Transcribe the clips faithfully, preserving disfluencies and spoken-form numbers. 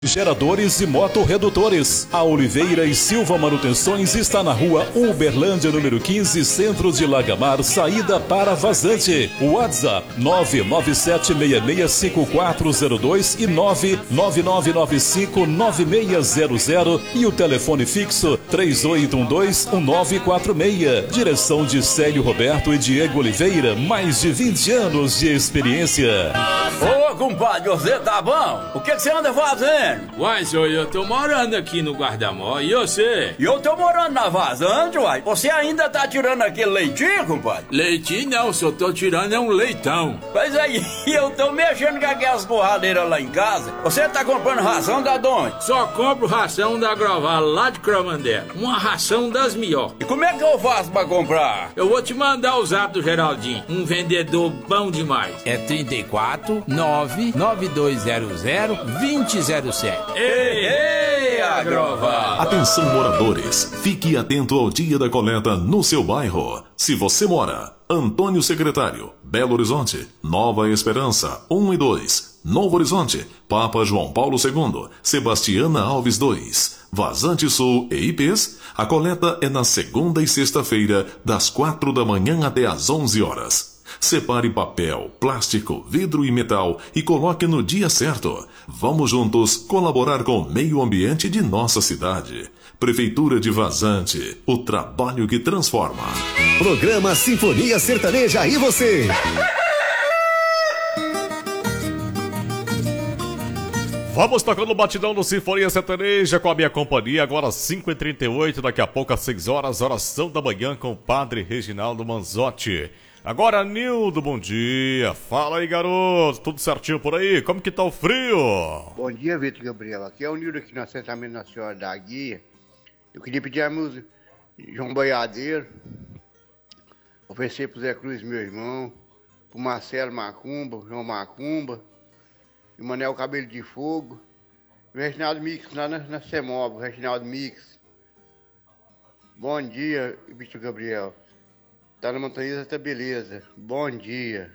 Geradores e motorredutores. A Oliveira e Silva Manutenções está na rua Uberlândia, número quinze, centro de Lagamar, saída para Vazante. WhatsApp nove nove sete seis seis cinco quatro zero dois e nove nove nove nove cinco nove seis zero zero e o telefone fixo três oito um dois um nove quatro seis. Direção de Célio Roberto e Diego Oliveira, mais de vinte anos de experiência. Ô, compadre, você tá bom? O que, que você anda fazendo? Uai, senhor, eu tô morando aqui no Guardamó, e você? E eu tô morando na Vazante, uai. Você ainda tá tirando aquele leitinho, compadre? Leitinho não, só tô tirando é um leitão. Pois aí, eu tô mexendo com aquelas borradeiras lá em casa. Você tá comprando ração da onde? Só compro ração da Groval, lá de Cromandela. Uma ração das melhores. E como é que eu faço pra comprar? Eu vou te mandar o zap do Geraldinho, um vendedor bom demais. É trinta e quatro, nove nove dois zero zero, dois zero zero sete. Ei, ei, Agroval! Atenção, moradores, fique atento ao dia da coleta no seu bairro. Se você mora Antônio Secretário, Belo Horizonte, Nova Esperança, um e dois, Novo Horizonte, Papa João Paulo segundo, Sebastiana Alves dois, Vazante Sul e I Pês, a coleta é na segunda e sexta-feira, das quatro da manhã até às onze horas. Separe papel, plástico, vidro e metal e coloque no dia certo. Vamos juntos colaborar com o meio ambiente de nossa cidade. Prefeitura de Vazante, o trabalho que transforma. Programa Sinfonia Sertaneja e você. Vamos tocando o batidão do Sinfonia Sertaneja com a minha companhia, agora cinco e trinta e oito, daqui a pouco às seis horas, oração da manhã com o Padre Reginaldo Manzotti. Agora, Nildo, bom dia. Fala aí, garoto. Tudo certinho por aí? Como que tá o frio? Bom dia, Vitor Gabriel. Aqui é o Nildo aqui no assentamento Nossa Senhora da Guia. Eu queria pedir a música João Boiadeiro, oferecer pro Zé Cruz, meu irmão, pro Marcelo Macumba, João Macumba, e o Manel Cabelo de Fogo, e o Reginaldo Mix lá na, na Semob, o Reginaldo Mix. Bom dia, Vitor Gabriel. Tá na Montanha, tá beleza. Bom dia.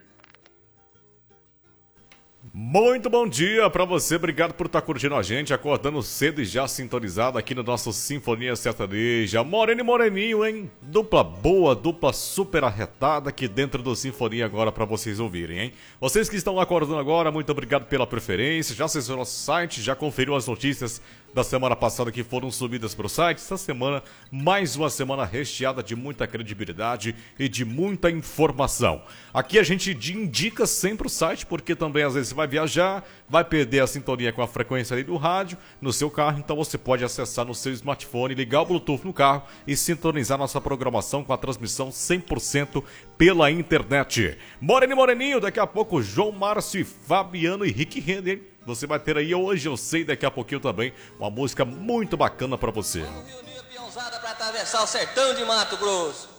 Muito bom dia pra você, obrigado por estar curtindo a gente, acordando cedo e já sintonizado aqui no nosso Sinfonia Sertaneja. Moreno e Moreninho, hein? Dupla boa, dupla super arretada aqui dentro do Sinfonia agora pra vocês ouvirem, hein? Vocês que estão acordando agora, muito obrigado pela preferência, já acessou nosso site, já conferiu as notícias da semana passada que foram subidas para o site. Essa semana, mais uma semana recheada de muita credibilidade e de muita informação. Aqui a gente indica sempre o site, porque também às vezes você vai viajar, vai perder a sintonia com a frequência ali do rádio no seu carro, então você pode acessar no seu smartphone, ligar o Bluetooth no carro e sintonizar nossa programação com a transmissão cem por cento pela internet. Moreno e Moreninho, daqui a pouco João Márcio e Fabiano e Rick Renner. Você vai ter aí hoje, eu sei, daqui a pouquinho também, uma música muito bacana pra você. Vamos reunir a peãozada pra atravessar o sertão de Mato Grosso.